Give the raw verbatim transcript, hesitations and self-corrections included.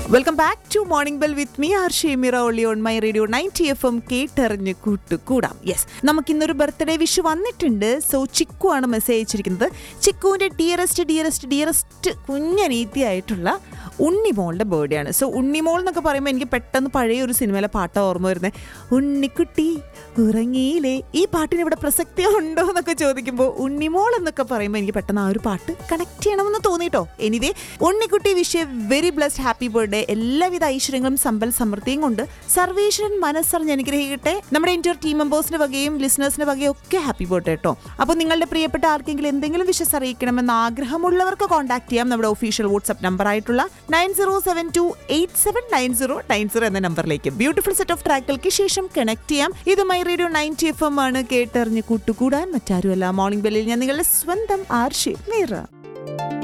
Welcome back to morning bell with me R Shemeera only on my radio ninety F M കേട്ടറിഞ്ഞ് കൂട്ടുകൂടാം. Yes, നമുക്കിന്നൊരു birthday wish വന്നിട്ടുണ്ട്. So chikoo ആണ് message അയച്ചിരിക്കുന്നത്. ചിക്കുവിൻ്റെ dearest dearest dearest കുഞ്ഞനീത്തിയായിട്ടുള്ള ഉണ്ണിമോളുടെ birthday ആണ്. So Unnimol എന്നൊക്കെ പറയുമ്പോൾ എനിക്ക് പെട്ടെന്ന് പഴയ ഒരു സിനിമയിലെ പാട്ടാണ് ഓർമ്മ വരുന്നത്. ഉണ്ണിക്കുട്ടി ഉറങ്ങിയില്ലേ, ഈ പാട്ടിന് ഇവിടെ പ്രസക്തി ഉണ്ടോ എന്നൊക്കെ ചോദിക്കുമ്പോൾ ഉണ്ണിമോൾ എന്നൊക്കെ പറയുമ്പോൾ എനിക്ക് പെട്ടെന്ന് ആ ഒരു പാട്ട് കണക്ട് ചെയ്യണമെന്ന് തോന്നിട്ടോ. Anyway, Unnikutty wish A very blessed happy birthday. എല്ലാവിധ ഐശ്വര്യങ്ങളും സമ്പൽ സമൃദ്ധിയും കൊണ്ട് സർവേശ്വരൻ മനസ്സറിഞ്ഞ് അനുഗ്രഹിക്കട്ടെ. നമ്മുടെ ഇന്റർ ടീം മെമ്പേഴ്സിന്റെ വകയും ലിസണേഴ്സിന്റെ വകയും ഒക്കെ ഹാപ്പി ബർത്ത്ഡേ കേട്ടോ. അപ്പോൾ നിങ്ങളുടെ പ്രിയപ്പെട്ട ആർക്കെങ്കിലും എന്തെങ്കിലും വിഷസ് അറിയിക്കണമെന്ന് ആഗ്രഹമുള്ളവർക്ക് കോൺടാക്ട് ചെയ്യാം. നമ്മുടെ ഒഫീഷ്യൽ വാട്സ്ആപ്പ് നമ്പർ ആയിട്ടുള്ള nine zero seven to eight seven nine zero nine zero എന്ന നമ്പറിലേക്ക് ബ്യൂട്ടിഫുൾ സെറ്റ് ഓഫ് ട്രാക്കുകൾക്ക് ശേഷം കണക്ട് ചെയ്യാം. ഇത് my radio ninety F M ആണ്. കേട്ടറിഞ്ഞ് കൂട്ടുകൂടാൻ മറ്റാരുമല്ല, മോർണിംഗ് ബെല്ലിൽ ഞാൻ നിങ്ങളുടെ സ്വന്തം ആർ ഷെമീറ.